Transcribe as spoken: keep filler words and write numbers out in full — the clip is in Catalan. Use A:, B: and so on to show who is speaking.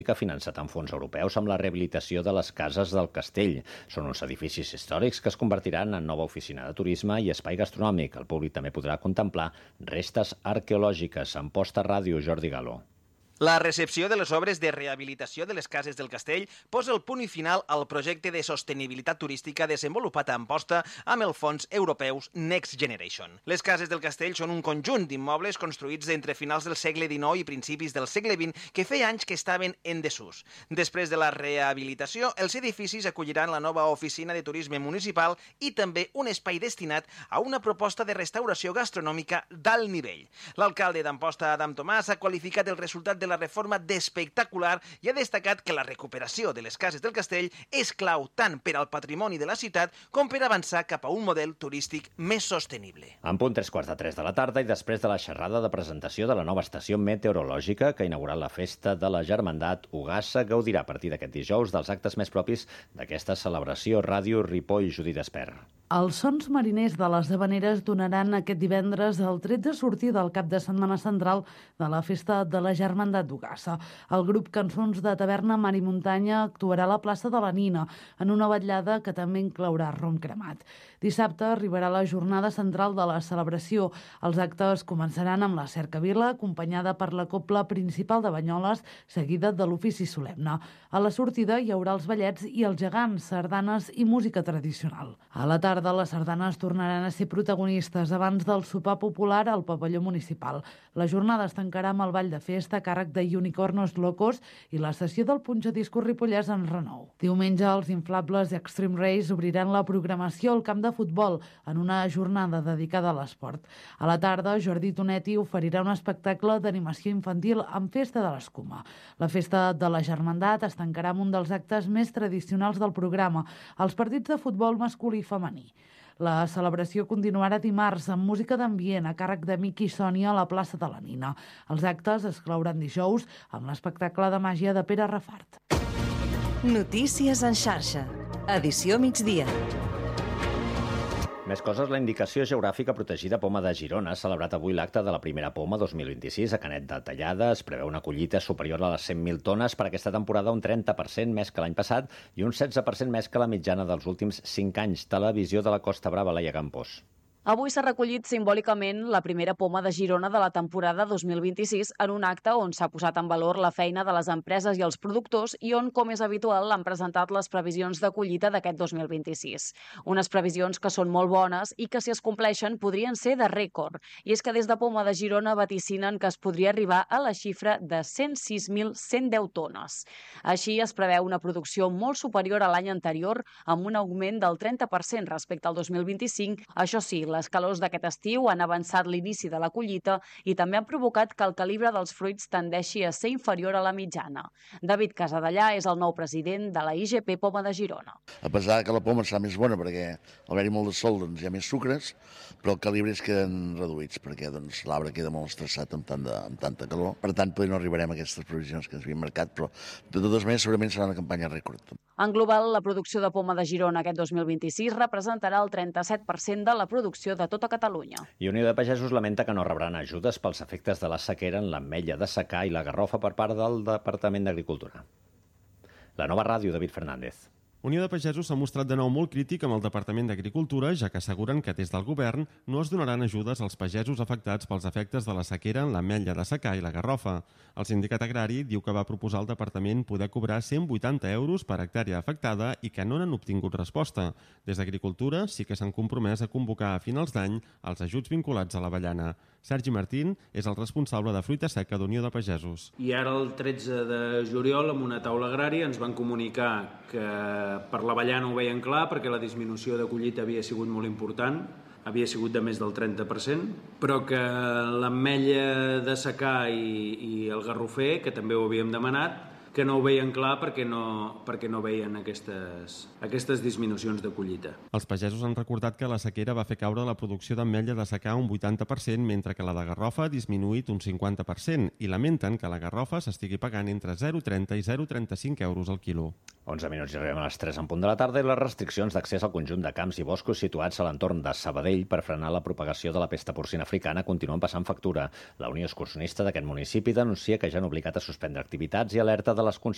A: finançat amb fons europeus amb la rehabilitació de les cases del castell. Són uns edificis històrics que es convertiran en nova oficina de turisme i espai gastronòmic. El públic també podrà contemplar restes arqueològiques. En Posta Ràdio, Jordi Galó.
B: La recepció de les obres de rehabilitació de les cases del castell posa el punt i final al projecte de sostenibilitat turística desenvolupat a Amposta amb el fons europeus Next Generation. Les cases del castell són un conjunt d'immobles construïts entre finals del segle dinou i principis del segle vint que feia anys que estaven en desús. Després de la rehabilitació, els edificis acolliran la nova oficina de turisme municipal i també un espai destinat a una proposta de restauració gastronòmica d'alt nivell. L'alcalde d'Amposta, Adam Tomàs, ha qualificat el resultat de la reforma d'espectacular i ha destacat que la recuperació de les cases del castell és clau tant per al patrimoni de la ciutat com per avançar cap a un model turístic més sostenible.
A: En punt tres quarts de tres de la tarda i després de la xerrada de presentació de la nova estació meteorològica que ha inaugurat la festa de la Germandat, Ugassa gaudirà a partir d'aquest dijous dels actes més propis d'aquesta celebració. Ràdio Ripoll, Judit Espert.
C: Els sons mariners de les Havaneres donaran aquest divendres el tret de sortir del cap de setmana central de la festa de la Germandat d'Ugassa. El grup Cançons de Taverna Mar i Muntanya actuarà a la plaça de la Nina en una vetllada que també inclourà rom cremat. Dissabte arribarà la jornada central de la celebració. Els actes començaran amb la cercavila, acompanyada per la cobla principal de Banyoles, seguida de l'ofici solemne. A la sortida hi haurà els ballets i els gegants, sardanes i música tradicional. A la tarda les sardanes tornaran a ser protagonistes abans del sopar popular al pavelló municipal. La jornada es tancarà amb el ball de festa a càrrec de Unicornos Locos i la sessió del punxadiscos Ripollès en renou. Diumenge, els inflables Extreme Race obriran la programació al camp de futbol en una jornada dedicada a l'esport. A la tarda, Jordi Tonetti oferirà un espectacle d'animació infantil amb festa de l'escuma. La festa de la Germandat es tancarà amb un dels actes més tradicionals del programa, els partits de futbol masculí i femení. La celebració continuarà dimarts amb música d'ambient a càrrec de Miqui i Sònia a la plaça de la Nina. Els actes es clauran dijous amb l'espectacle de màgia de Pere Rafart.
D: Notícies en xarxa. Edició migdia.
A: Més coses, la indicació geogràfica protegida Poma de Girona ha celebrat avui l'acte de la primera poma dos mil vint-i-sis a Canet de Tallada. Es preveu una collita superior a les cent mil tones per aquesta temporada, un trenta per cent més que l'any passat i un setze per cent més que la mitjana dels últims cinc anys. Televisió de la Costa Brava, Laia Campos.
E: Avui s'ha recollit simbòlicament la primera poma de Girona de la temporada dos mil vint-i-sis en un acte on s'ha posat en valor la feina de les empreses i els productors i on, com és habitual, han presentat les previsions de collita d'aquest dos mil vint-i-sis. Unes previsions que són molt bones i que, si es compleixen, podrien ser de rècord. I és que des de Poma de Girona vaticinen que es podria arribar a la xifra de cent sis mil cent deu tones. Així, es preveu una producció molt superior a l'any anterior, amb un augment del trenta per cent respecte al dos mil vint-i-cinc. Això sí, les calors d'aquest estiu han avançat l'inici de la collita i també han provocat que el calibre dels fruits tendeixi a ser inferior a la mitjana. David Casadellà és el nou president de la I G P Poma de Girona.
F: A pesar que la poma serà més bona perquè al haver-hi molt de sol doncs, hi ha més sucres, però els calibres queden reduïts perquè doncs, l'arbre queda molt estressat amb, tant de, amb tanta calor. Per tant, no arribarem a aquestes previsions que ens havien marcat, però de totes maneres segurament serà una campanya rècord.
E: En global, la producció de poma de Girona aquest dos mil vint-i-sis representarà el trenta-set per cent de la producció de tota Catalunya.
A: I Unió de Pagesos lamenta que no rebran ajudes pels efectes de la sequera en l'ametlla de secà i la garrofa per part del Departament d'Agricultura. La Nova Ràdio, David Fernández.
G: Unió de Pagesos s'ha mostrat de nou molt crític amb el Departament d'Agricultura, ja que asseguren que des del govern no es donaran ajudes als pagesos afectats pels efectes de la sequera en l'ametlla de secà i la garrofa. El sindicat agrari diu que va proposar al departament poder cobrar cent vuitanta euros per hectàrea afectada i que no n'han obtingut resposta. Des d'Agricultura sí que s'han compromès a convocar a finals d'any els ajuts vinculats a l'avellana. Sergi Martín és el responsable de fruita seca d'Unió de Pagesos.
H: I ara el tretze de juliol, amb una taula agrària, ens van comunicar que per l'avellana ho veien clar perquè la disminució de collita havia sigut molt important, havia sigut de més del trenta per cent, però que l'ametlla de secà i, i el garrofer, que també ho havíem demanat, que no ho veien clar perquè no, perquè no veien aquestes, aquestes disminucions de collita.
G: Els pagesos han recordat que la sequera va fer caure la producció d'ametlla de secà un vuitanta per cent, mentre que la de garrofa ha disminuït un cinquanta per cent, i lamenten que la garrofa s'estigui pagant entre zero coma trenta i zero coma trenta-cinc euros al quilo.
A: onze minuts i arribem a les tres en punt de la tarda i les restriccions d'accés al conjunt de camps i boscos situats a l'entorn de Sabadell per frenar la propagació de la pesta porcina africana continuen passant factura. La Unió Excursionista d'aquest municipi denuncia que ja han obligat a suspendre activitats i alerta de les conseqüències